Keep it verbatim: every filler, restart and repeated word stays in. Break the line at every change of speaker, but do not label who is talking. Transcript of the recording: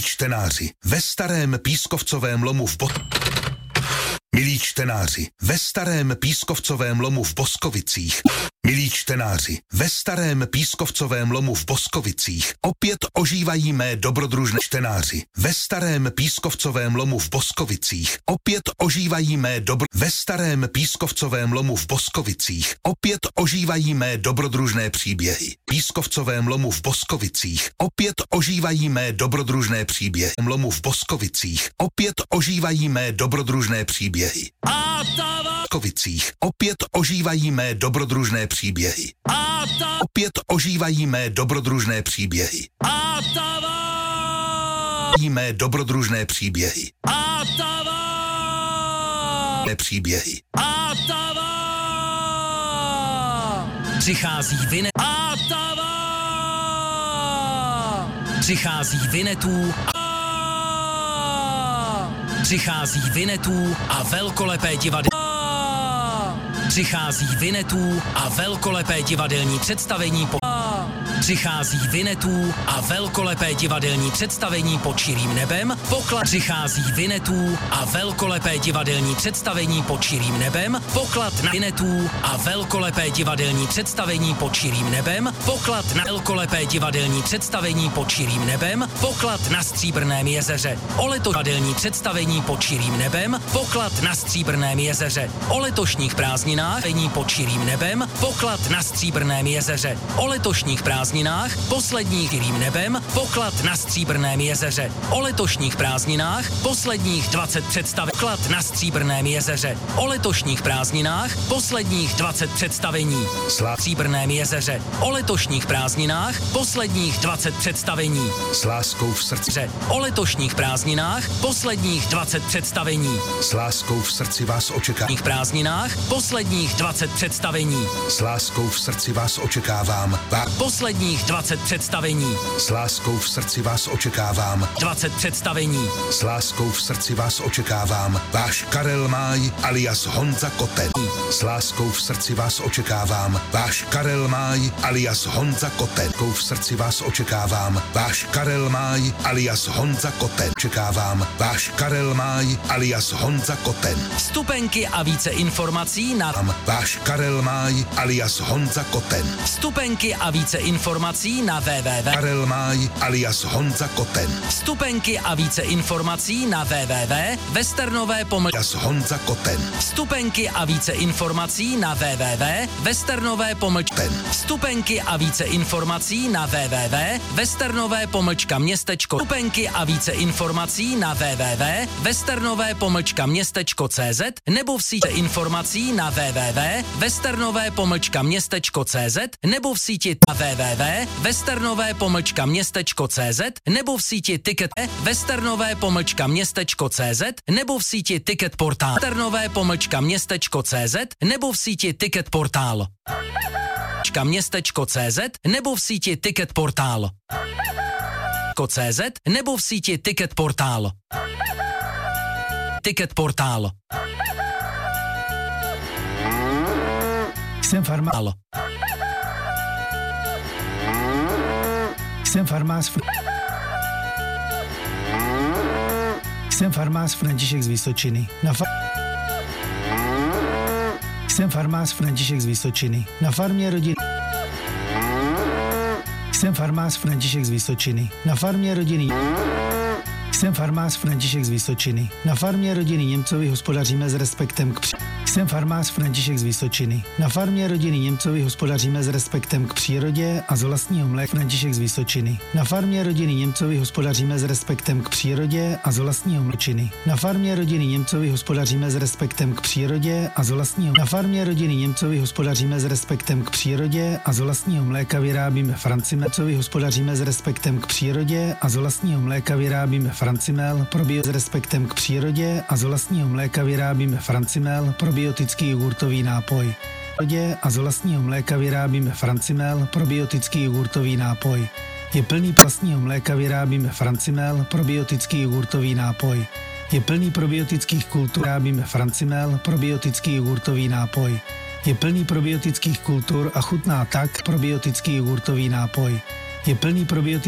čtenáři, ve starém pískovcovém lomu v Bo... Milí čtenáři, ve starém pískovcovém lomu v Boskovicích. Milí čtenáři, ve starém pískovcovém lomu v Boskovicích opět ožívají mé dobrodružné čtenáři. Ve starém pískovcovém lomu v Boskovicích opět ožívají mé dobro... Ve starém pískovcovém lomu v Boskovicích opět ožívají mé dobrodružné příběhy. Pískovcovém lomu v Boskovicích opět ožívají mé dobrodružné příběhy. Lomu v Boskovicích opět ožívají mé dobrodružné příběhy. A v Boskovicích opět ožívají mé dobrodružné příběhy. A opět ožívají mé dobrodružné příběhy. A mé dobrodružné příběhy. A příběhy. A
přichází vine. A přichází Vinetů. Přichází Vinetů a velkolepé divadlo. Přichází Vinetů a velkolepé divadelní představení po... Přichází Vinetů a velkolepé divadelní představení pod širým nebem. Poklad. Přichází Vinetů a velkolepé divadelní představení pod širým nebem. Poklad na Vinetů a velkolepé divadelní představení pod širým nebem. Poklad na velkolepé divadelní představení pod širým nebem. Poklad na Stříbrném jezeře. O leto divadelní představení pod širým nebem. Poklad na Stříbrném jezeře. O letošních prázdninách pod širým nebem. Poklad na Stříbrném jezeře. O letošních prázdninách posledních širým nebem. Poklad na Stříbrném jezeře. O letošních prázdninách posledních dvacet představení. Poklad na Stříbrném jezeře. O letošních prázdninách posledních dvacet představení.
Slá...
Stříbrném jezeře. O letošních prázdninách posledních dvacet představení.
S láskou v srdci.
O letošních prázdninách posledních dvacet představení.
S láskou v srdci vás očekávám.
V prázdninách posledních dvacet představení.
S láskou v srdci vás očekávám. Vá...
Posledních dvacet představení.
S láskou v srdci vás očekávám.
dvacet představení.
S láskou v srdci vás očekávám. Váš Karel Máj alias Honza Koten. S láskou v srdci vás očekávám. Váš Karel Máj alias Honza Koten. V srdci vás očekávám. Váš Karel Máj alias Honza Koten. Očekávám. Váš Karel Máj alias Honza Koten.
Vstupenky a více informací na
Váš Karel Máj alias Honza Koten.
Vstupenky a více informací na www.
Karel Máj alias Honza Koten.
Vstupenky a více informací na www. Westernové pomlčka.
Alias Honza Koten.
Vstupenky a více informací na www. Westernové pomlčka. Vstupenky a více informací na www. Westernové pomlčka městečko. Vstupenky a více informací na www. Westernové pomlčka městečko cé zet nebo v síti informací na www. Westernové pomlčka městečko cé zet nebo v síti www. Westernové pomlčka městečko cé zet nebo v síti ticket Westernové pomlčka městečko cé zet nebo v síti ticket portál Westernové pomlčka městečko cé zet nebo v síti ticket portál městečko cé zet nebo v síti ticket portál .cz nebo v síti ticket portál ticket portál
Jsem farmál. Jsem farmář. Fr... Jsem farmář František z Vysočiny. Na fa... Jsem farmář František z Vysočiny. Na farmě rodiny. Jsem farmář František z Vysočiny. Na farmě rodiny. Jsem farmář František z Vysočiny. Na farmě rodiny Němcovi hospodaříme s respektem k při... Jsem farmář František z Vysočiny. Na farmě rodiny Němcovi hospodaříme s respektem k přírodě a z vlastního mléka František z Vysočiny. Na farmě rodiny Němcovi hospodaříme s respektem k přírodě a z vlastního mléčiny. Na farmě rodiny Němcovi hospodaříme s respektem k přírodě a z vlastního. Na farmě rodiny Němcovi hospodaříme s respektem k přírodě a z vlastního mléka vyrábíme Francimel. Němcovi hospodaříme s respektem k přírodě a z vlastního mléka vyrábíme Francimel. Probio s respektem k přírodě a z vlastního mléka vyrábíme Francimel. Probio probiotický jogurtový nápoj. A z vlastního mléka vyrábíme Francimel, probiotický jogurtový nápoj. Je plný vlastního mléka vyrábíme Francimel, probiotický jogurtový nápoj. Je plný probiotických kultur vyrábíme Francimel, probiotický jogurtový nápoj. Je plný probiotických kultur a chutná tak probiotický jogurtový nápoj. Je plný probiotických